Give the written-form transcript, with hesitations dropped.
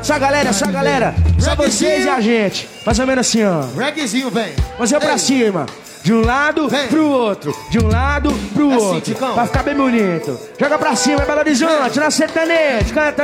Só galera, só vocês e a gente. Mais ou menos assim, ó. Reggaezinho, vem. Você pra cima. De um lado pro outro. De um lado pro outro. Ticão. Pra ficar bem bonito. Joga pra cima, Belo Horizonte, na sertaneja. Canta